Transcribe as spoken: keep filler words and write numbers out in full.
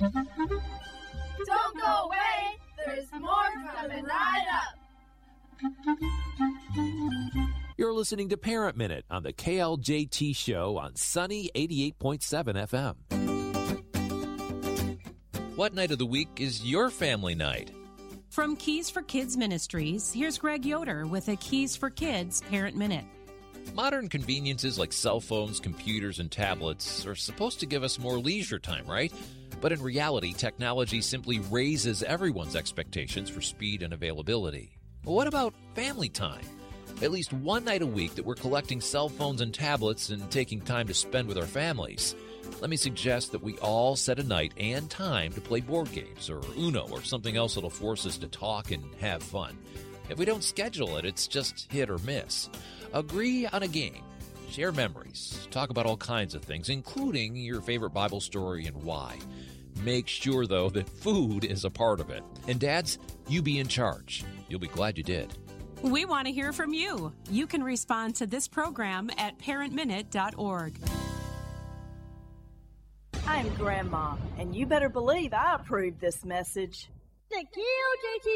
Don't go away. There's more coming right up. You're listening to Parent Minute on the K L J T Show on Sunny eighty-eight point seven F M. What night of the week is your family night? From Keys for Kids Ministries, here's Greg Yoder with a Keys for Kids Parent Minute. Modern conveniences like cell phones, computers, and tablets are supposed to give us more leisure time, right? But in reality, technology simply raises everyone's expectations for speed and availability. Well, what about family time? At least one night a week that we're collecting cell phones and tablets and taking time to spend with our families. Let me suggest that we all set a night and time to play board games or Uno or something else that'll force us to talk and have fun. If we don't schedule it, it's just hit or miss. Agree on a game, share memories, talk about all kinds of things, including your favorite Bible story and why. Make sure, though, that food is a part of it. And dads, you be in charge. You'll be glad you did. We want to hear from you. You can respond to this program at parent minute dot org. I'm Grandma, and you better believe I approve this message. The K L J T